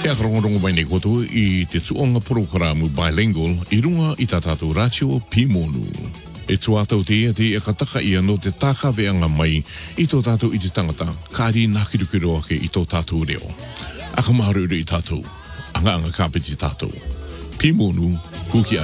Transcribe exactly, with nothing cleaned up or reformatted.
E akarongorongo mai nei koto I te tuonga programa bilingual I runga I tātātou ratio Pimonu. E tuatau te ia te e kataka ia no te tākaweanga mai I tō tātou I te tangata, kāri nākirukiru ake I tō tātou reo. Aka maharuru I tātou, anga anga kāpiti tātou. Pimonu, kuki